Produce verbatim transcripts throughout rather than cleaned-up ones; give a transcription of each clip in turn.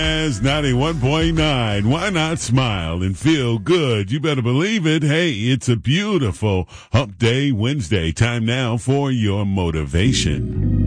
As ninety-one point nine. Why not smile and feel good? You better believe it. Hey, it's a beautiful Hump Day Wednesday. Time now for your motivation.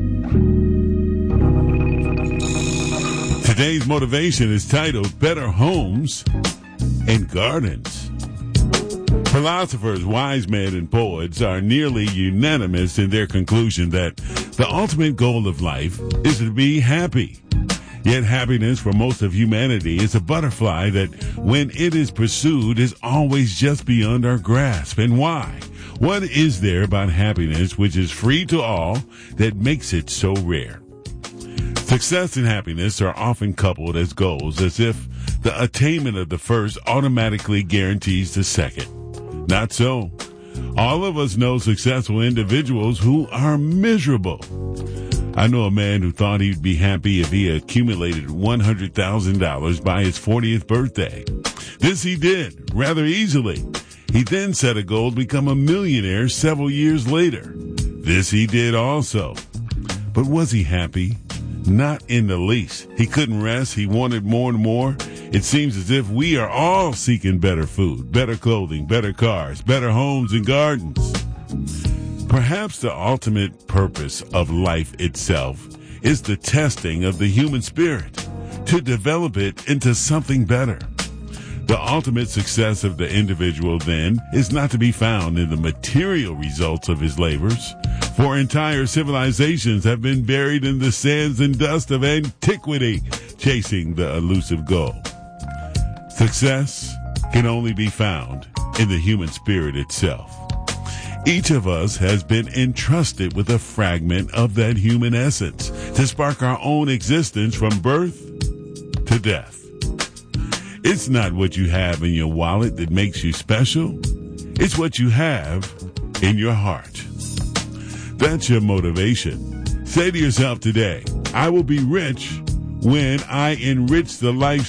Today's motivation is titled Better Homes and Gardens. Philosophers, wise men, and poets are nearly unanimous in their conclusion that the ultimate goal of life is to be happy. Yet happiness for most of humanity is a butterfly that, when it is pursued, is always just beyond our grasp. And why? What is there about happiness which is free to all that makes it so rare? Success and happiness are often coupled as goals, as if the attainment of the first automatically guarantees the second. Not so. All of us know successful individuals who are miserable. I know a man who thought he'd be happy if he accumulated one hundred thousand dollars by his fortieth birthday. This he did rather easily. He then set a goal to become a millionaire several years later. This he did also. But was he happy? Not in the least. He couldn't rest. He wanted more and more. It seems as if we are all seeking better food, better clothing, better cars, better homes and gardens. Perhaps the ultimate purpose of life itself is the testing of the human spirit to develop it into something better. The ultimate success of the individual, then, is not to be found in the material results of his labors, for entire civilizations have been buried in the sands and dust of antiquity, chasing the elusive goal. Success can only be found in the human spirit itself. Each of us has been entrusted with a fragment of that human essence to spark our own existence from birth to death. It's not what you have in your wallet that makes you special. It's what you have in your heart. That's your motivation. Say to yourself today, I will be rich when I enrich the life